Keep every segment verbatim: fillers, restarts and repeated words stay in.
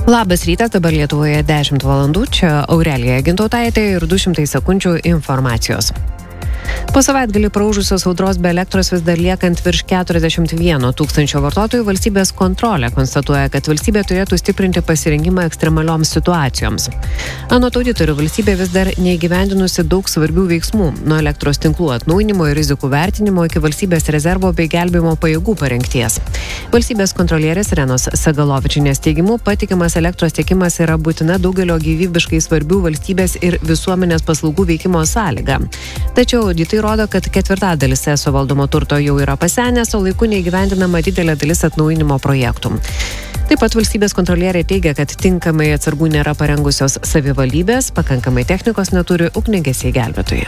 Labas rytas, dabar Lietuvoje dešimt valandų, čia Aurelija Gintautaitė ir du šimtai sekundžių informacijos. Po savaitgalį praūžusios audros be elektros vis dar liekant virš keturiasdešimt vieno tūkstančio vartotojų, valstybės kontrolė konstatuoja, kad valstybė turėtų stiprinti pasirengimą ekstremalioms situacijoms. Anot auditorių, valstybė vis dar neįgyvendinusi daug svarbių veiksmų, nuo elektros tinklų atnaujinimo ir rizikų vertinimo iki valstybės rezervo bei gelbėjimo pajėgų parengties. Valstybės kontrolierės Renos Sagalovičienės teigimu, patikimas elektros tiekimas yra būtina daugelio gyvybiškai svarbių valstybės ir visuomenės paslaugų veikimo sąlyga. Tačiau auditai rodo, kad ketvirtadalis eso valdomo turto jau yra pasenęs, o laiku neįgyvendinama didelė dalis atnaujinimo projektų. Taip pat valstybės kontrolierė teigia, kad tinkamai atsargų nėra parengusios savivaldybės, pakankamai technikos neturi ugniagesiai gelbėtojai.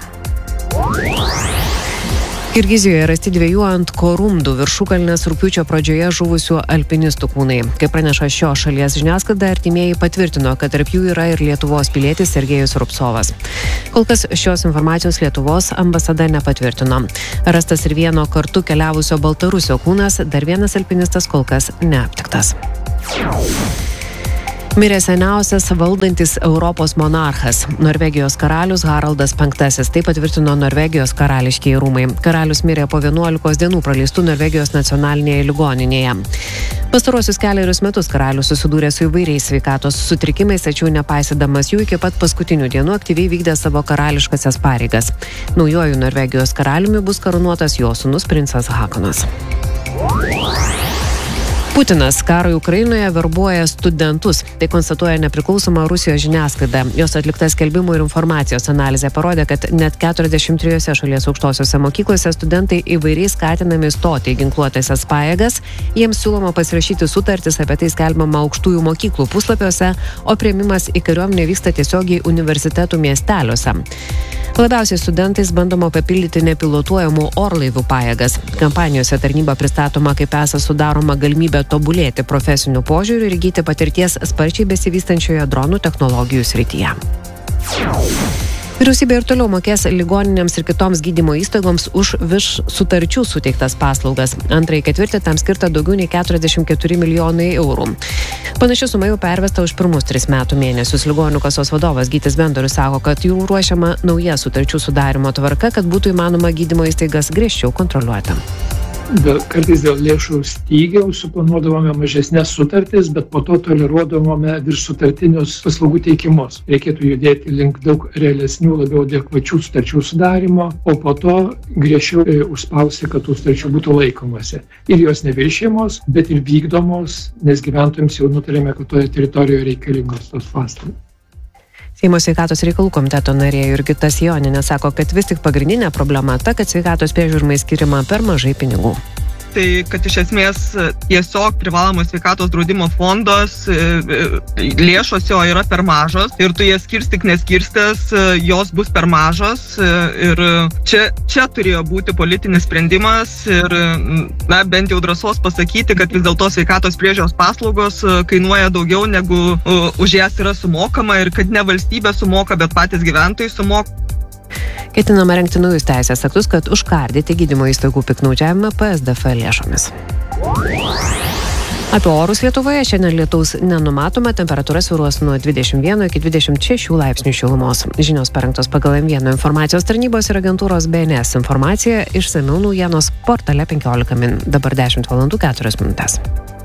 Kirgizijoje rasti dviejų ant Korumdų viršukalnės rugpjūčio pradžioje žuvusių alpinistų kūnai. Kaip praneša šios šalies žiniasklaida, artimieji patvirtino, kad tarp jų yra ir Lietuvos pilietis Sergejus Rupsovas. Kol kas šios informacijos Lietuvos ambasada nepatvirtino. Rastas ir vieno kartu keliavusio Baltarusio kūnas, dar vienas alpinistas kol kas neaptiktas. Mirė seniausias valdantis Europos monarchas, Norvegijos karalius Haraldas penktasis, tai patvirtino Norvegijos karališkieji rūmai. Karalius mirė po vienuolikos dienų praleistų Norvegijos nacionalinėje ligoninėje. Pastaruosius kelerius metus karalius susidūrė su įvairiais sveikatos sutrikimais, tačiau nepaisydamas jų iki pat paskutinių dienų aktyviai vykdė savo karališkasias pareigas. Naujuoju Norvegijos karaliumi bus karūnuotas jo sūnus princas Hakonas. Putinas karui Ukrainoje verbuoja studentus. Tai konstatuoja nepriklausoma Rusijos žiniasklaida. Jos atlikta skelbimų ir informacijos analizė parodė, kad net keturiasdešimt trijose šalies aukštosiose mokyklose studentai įvairiai skatinami stoti į ginkluotąsias pajėgas. Jiems siūloma pasirašyti sutartis, apie tai skelbiama aukštųjų mokyklų puslapiuose, o priėmimas į kariuomenę vyksta tiesiogiai universitetų miesteliuose. Labiausiai studentais bandoma papildyti nepilotuojamų orlaivių pajėgas. Kampanijose tarnyba pristatoma kaip esą sudaroma galimybė tobulėti profesinių požiūrių ir įgyti patirties sparčiai besivystančioje dronų technologijų srityje. Vyriausybė ir toliau mokės ligoninėms ir kitoms gydymo įstaigoms už virš sutarčių suteiktas paslaugas. Antrąjį ketvirtį tam skirta daugiau nei keturiasdešimt keturi milijonai eurų. Panaši suma jau pervesta už pirmus tris metų mėnesius. Ligonių kasos vadovas Gytis Bendorius sako, kad jau ruošiama nauja sutarčių sudarimo tvarka, kad būtų įmanoma gydymo įstaigas griežčiau kontroliuoti. Dėl, kartais dėl lėšų stygiaus suplanuodavome mažesnės sutartis, bet po to toleruodavome virš sutartinius paslaugų teikimus. Reikėtų judėti link daug realesnių, labiau adekvačių sutarčių sudarimo, o po to griežčiau e, užspausti, kad tų sutarčių būtų laikomasi. Ir jos neviršimos, bet ir vykdomos, nes gyventojams jau nutarėme, kad toje teritorijoje reikalingos tos paslaugos. Seimo sveikatos reikalų komiteto narė Jurgita Sejonienė sako, kad vis tik pagrindinė problema ta, kad sveikatos priežiūrai skiriama per mažai pinigų. Tai, kad iš esmės tiesiog privalomos sveikatos draudimo fondos lėšos jo yra per mažos ir tu jas skirstik neskirstęs, jos bus per mažos ir čia, čia turėjo būti politinis sprendimas ir na, bent jau drąsos pasakyti, kad vis dėlto sveikatos priežiūros paslaugos kainuoja daugiau negu už jas yra sumokama ir kad ne valstybė sumoka, bet patys gyventojai sumoka. Ketinama rengti naujus teisės aktus, kad užkardyti gydymo įstaigų piktnaudžiavimą P S D F lėšomis. Apie orus Lietuvoje šiandien lietaus nenumatoma, temperatūra svyruos nuo dvidešimt vieno iki dvidešimt šešių laipsnių šilumos. Žinios parengtos pagal M vienas informacijos tarnybos ir agentūros B N S informacija, išsamiau naujienos portale penkiolika min. Dabar dešimt valandų keturios minutės.